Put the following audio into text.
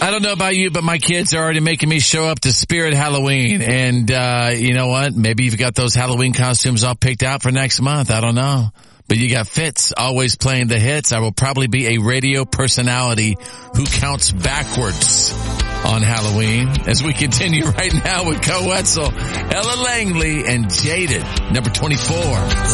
I don't know about you, but my kids are already making me show up to Spirit Halloween. And, you know what? Maybe you've got those Halloween costumes all picked out for next month. I don't know. But you got Fitz always playing the hits. I will probably be a radio personality who counts backwards on Halloween as we continue right now with Co Wetzel, Ella Langley, and Jaded, number 24.